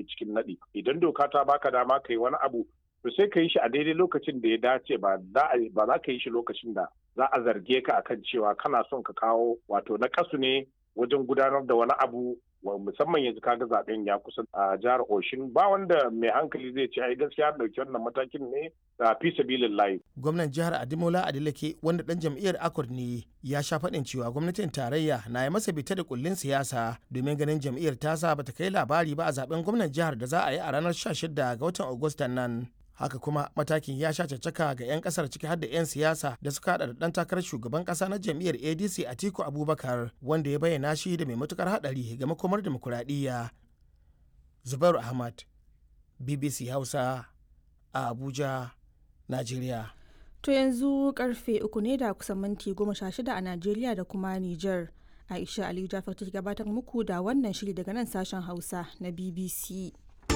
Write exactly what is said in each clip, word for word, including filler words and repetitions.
cikin naɗi. Idan doka ta baka dama ka yi wani abu to sai ka yi shi a daidai lokacin da ya dace ba za ka yi shi lokacin da za a zarge ka akan cewa kana son ka kawo wato na kasu ne wajen gudanar da wani abu musamman yanzu kaga zaben ya kusa a jihar Oshin ba wanda mai hankali zai ce ai gaskiya dauki wannan matakin ne da fi sabilillahi. Gwamnan jihar Adimola Adeleke wanda dan jam'iyyar Accord ne ya sha faɗin cewa gwamnatin tarayya na yi masa bita da kullin siyasa domin ganin jam'iyyar tasa bata kai labari ba a zaben gwamnan jihar da za a yi a ranar sha shida ga watan Agustan nan. Haka kuma matakin ya sha caccaka ga 'yan kasar ciki har da 'yan siyasa da suka hada da dan takarar shugaban kasa na jam'iyyar A D C Atiku Abubakar wanda ya bayyana shi da mai matukar hadari ga makomar demokuraɗiyya. Zubairu Ahmad, B B C Hausa, a Abuja, Najeriya. To yanzu karfe uku ne da kusan minti goma sha shida a Najeriya da kuma Nijar. Aisha Aliyu Jafar ta gabatar muku da wannan shiri daga nan sashen Hausa na B B C.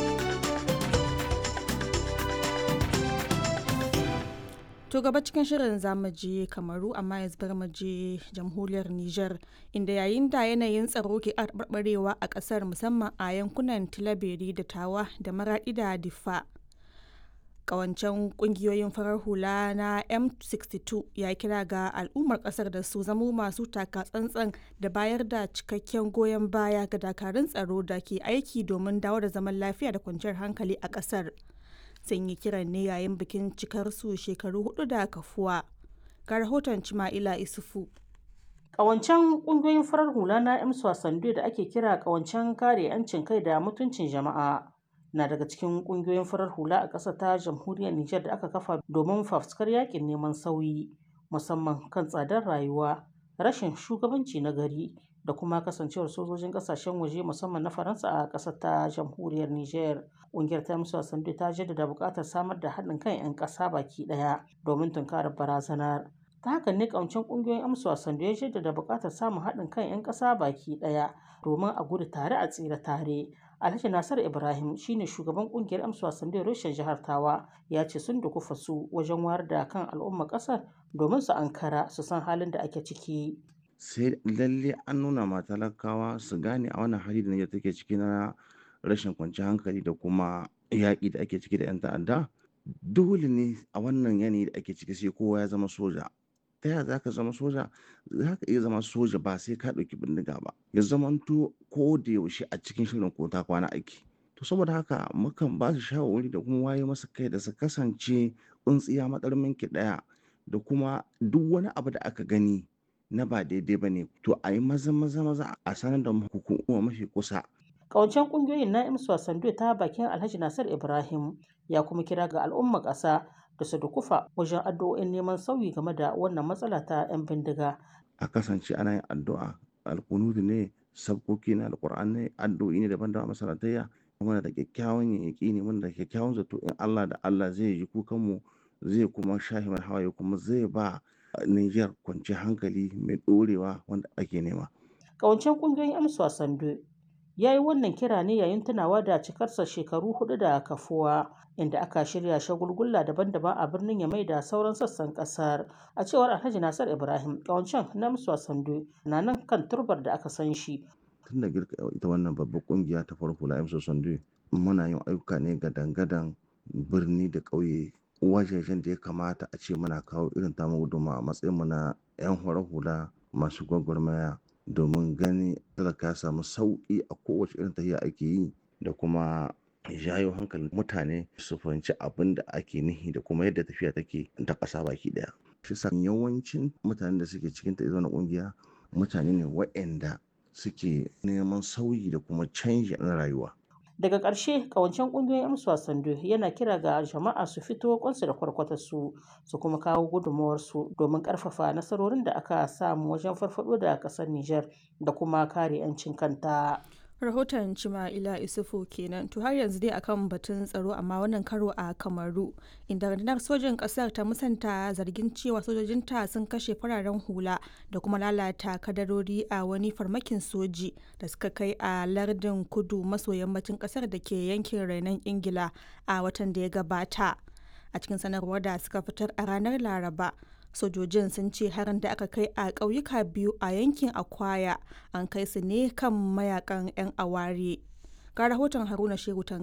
To gaba cikin shirin zamu je Kamaru amma yanzu bar mu je jamhuriyar Nijar inda yayin da yanayin tsaro ke barbarewa a kasar musamman a yankunan Tilaberi da Tawa da Maradi da Diffa. Kawancen kungiyoyin farar hula na M sixty-two ya kira ga al'ummar kasar da su zamo masu taka tsantsan da bayar da cikakken goyon baya ga dakarun tsaro da ke aiki domin dawo da zaman lafiya da kwanciyar hankali a kasar. Sun yi kiran ne yayin bikin cikar su shekaru hudu da kafuwa. Ga rahoton Cima'ila Isufu. Ƙawancen ƙungiyoyin farar hula na M Swasandu da ake kira ƙawancen kare 'yancin kai da mutuncin jama'a na daga cikin ƙungiyoyin farar hula a ƙasar ta jamhuriyar Nijar da aka kafa domin fafutukar yakin neman sauyi musamman kan tsadar rayuwa, rashin shugabanci na gari da kuma kasancewar sojojin kasashen waje musamman na Faransa a ƙasar ta jamhuriyar Nijar. Ƙungiyar ta Musa Sandu ta jaddada buƙatar samar da haɗin kan 'yan ƙasa baki ɗaya domin tunkarar barazanar. Ta haka ne ƙawancen ƙungiyoyin Amsa Sandu ya jaddada buƙatar samun haɗin kan 'yan ƙasa baki ɗaya domin a gudu tare a tsira tare. Alhaji Nasir Ibrahim shine shugaban ƙungiyar Amsa Sandu reshen jihar Tawa ya ce sun dukufa su wajen wayar da kan al'ummar ƙasar domin su ankara su san halin da ake ciki. Sai lalle an nuna ma talakawa su gane a wannan hali da Nijar take ciki na rashin kwanciyar hankali da kuma yaƙi da ake ciki da 'yan ta'adda. Dole ne a wannan yanayi da ake ciki sai kowa ya zama soja. Ta yaya za ka zama soja? Za ka iya zama soja ba sai ka ɗauki bindiga ba. Ya zamanto ko da yaushe a cikin shirin ko ta kwana aiki. To saboda haka mukan ba su shawarwari da kuma waye masa kai da su kasance tsuntsiya matsarmin ki ɗaya da kuma duk wani abu da aka gani na ba daidai ba ne to a yi maza maza maza a sanar da hukuma mafi kusa. Ƙawancen ƙungiyoyin na imsu Sandu ta bakin Alhaji Nasir Ibrahim ya kuma kira ga al'ummar ƙasa da su dukufa wajen addu'o'in neman sauyi game da wannan matsala ta 'yan bindiga. A kasance ana yin addu'a alkunudu ne sabkoki na alƙur'an ne addu'o'i ne daban-daban masalatayya muna da kyakkyawan yaƙi ne muna da kyakkyawan zato in Allah da Allah zai ji kukanmu zai kuma shahi mai hawaye kuma zai ba Niger kwanciyar hankali mai ɗorewa wanda ake nema. Ƙawancen ƙungiyoyin amsa Sandu ya yi wannan kira ne yayin tunawa da cikarsa shekaru hudu da kafuwa inda aka shirya shagulgulla daban-daban a birnin Yamai da sauran sassan kasar. A cewar Alhaji Nasir Ibrahim, ƙawancen na amsa Sandu na nan kan turbar da aka san shi. Tun da girka ita wannan babbar ƙungiya ta farko la amsa Sandu muna yin ayyuka ne ga dangadan birni da ƙauye wajejen da ya kamata a ce muna kawo irin tamu gudunmawa a matsayinmu na 'yan horar hula masu gwagwarmaya domin gani talaka ya samu sauƙi a kowace irin tafiya ake yi da kuma jayo hankalin mutane su fahimci abin da ake nihi da kuma yadda tafiya take ta ƙasa baki ɗaya. Shi sa yawancin mutanen da suke cikin ta na ƙungiya mutane ne waɗanda suke neman sauyi da kuma canji na rayuwa. Daga ƙarshe ƙawancen ƙungiyoyin amsa Sandu yana kira ga jama'a su fito kwansu da kwarkwatarsu su kuma kawo gudunmawarsu domin ƙarfafa nasarorin da aka samu wajen farfaɗo da ƙasar Nijar da kuma kare 'yancin kanta. Rahoton Cima'ila Isufu kenan. To har yanzu dai akan batun tsaro amma wannan karo a Kamaru inda rundunar sojin kasar ta musanta zargin cewa sojojinta sun kashe fararen hula da kuma lalata kadarori a wani farmakin soji da suka kai a lardin kudu maso yammacin kasar da ke yankin rainon Ingila a watan da ya gabata. A cikin sanarwar da suka fitar a ranar Laraba, sojojin sun ce harin da aka kai a ƙauyuka biyu a yankin Akwaya an kai su ne kan mayakan 'yan aware. Ga rahoton Haruna Shehu